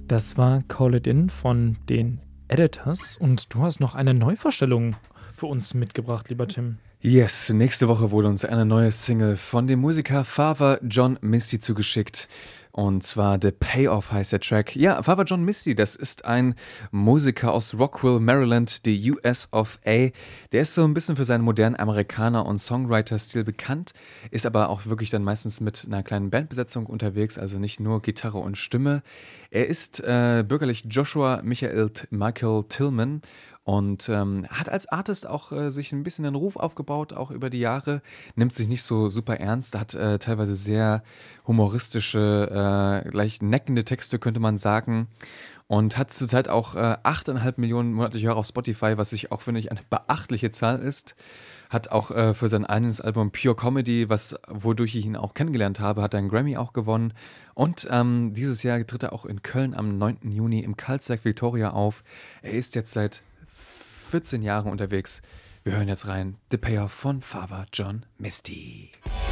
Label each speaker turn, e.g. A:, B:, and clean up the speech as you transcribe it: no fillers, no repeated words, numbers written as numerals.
A: Das war Call It In von den Editors und du hast noch eine Neuvorstellung für uns mitgebracht, lieber Tim.
B: Yes, nächste Woche wurde uns eine neue Single von dem Musiker Father John Misty zugeschickt. Und zwar The Payoff heißt der Track. Ja, Father John Misty, das ist ein Musiker aus Rockville, Maryland, die US of A. Der ist so ein bisschen für seinen modernen Amerikaner- und Songwriter-Stil bekannt, ist aber auch wirklich dann meistens mit einer kleinen Bandbesetzung unterwegs, also nicht nur Gitarre und Stimme. Er ist bürgerlich Joshua Michael Tillman und hat als Artist auch sich ein bisschen einen Ruf aufgebaut, auch über die Jahre. Nimmt sich nicht so super ernst, hat teilweise sehr humoristische, leicht neckende Texte, könnte man sagen. Und hat zurzeit auch 8,5 Millionen monatliche Hörer auf Spotify, was ich auch, finde ich, eine beachtliche Zahl ist. Hat auch für sein eines Album Pure Comedy, wodurch ich ihn auch kennengelernt habe, hat er einen Grammy auch gewonnen. Und dieses Jahr tritt er auch in Köln am 9. Juni im Karlsberg Victoria auf. Er ist jetzt seit 14 Jahren unterwegs. Wir hören jetzt rein. The Payoff von Father John Misty.